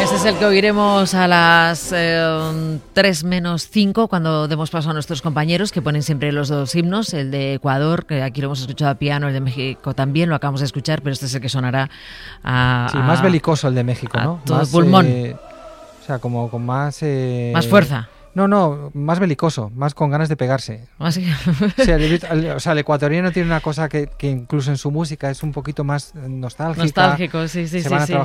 Este es el que oiremos a las 3 menos 5, cuando demos paso a nuestros compañeros, que ponen siempre los dos himnos, el de Ecuador, que aquí lo hemos escuchado a piano, el de México también, lo acabamos de escuchar, pero este es el que sonará más belicoso el de México, ¿no? Todo más pulmón. O sea, como con más... más fuerza. No, más belicoso, más con ganas de pegarse. Así. Sí, el ecuatoriano tiene una cosa que incluso en su música es un poquito más nostálgica. Nostálgico, sí. Se van a trabajar